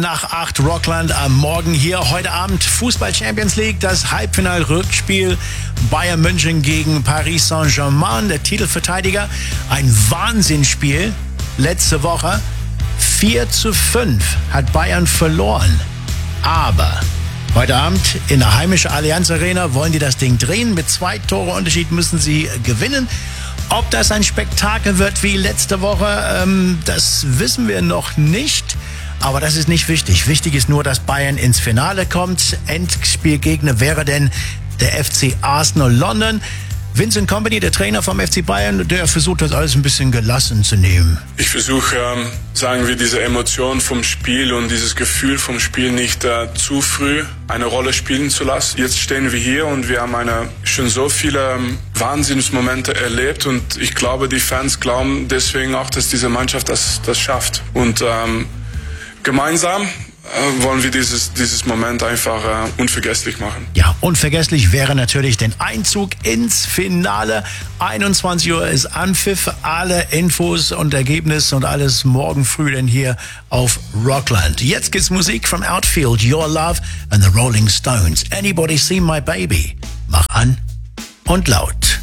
Nach 8 Rockland am Morgen hier. Heute Abend Fußball Champions League, das Halbfinal-Rückspiel Bayern München gegen Paris Saint-Germain, der Titelverteidiger. Ein Wahnsinnsspiel. Letzte Woche 4:5 hat Bayern verloren. Aber heute Abend in der heimischen Allianz Arena wollen die das Ding drehen. Mit 2 Tore Unterschied müssen sie gewinnen. Ob das ein Spektakel wird wie letzte Woche, das wissen wir noch nicht. Aber das ist nicht wichtig. Wichtig ist nur, dass Bayern ins Finale kommt. Endspielgegner wäre denn der FC Arsenal London. Vincent Kompany, der Trainer vom FC Bayern, der versucht das alles ein bisschen gelassen zu nehmen. Ich versuche, sagen wir, diese Emotion vom Spiel und dieses Gefühl vom Spiel nicht zu früh eine Rolle spielen zu lassen. Jetzt stehen wir hier und wir haben schon so viele Wahnsinnsmomente erlebt und ich glaube, die Fans glauben deswegen auch, dass diese Mannschaft das schafft. Und gemeinsam wollen wir dieses Moment einfach unvergesslich machen. Ja, unvergesslich wäre natürlich den Einzug ins Finale. 21 Uhr ist Anpfiff. Alle Infos und Ergebnisse und alles morgen früh denn hier auf Rockland. Jetzt gibt's Musik vom Outfield, Your Love and the Rolling Stones. Anybody Seen My Baby? Mach an und laut.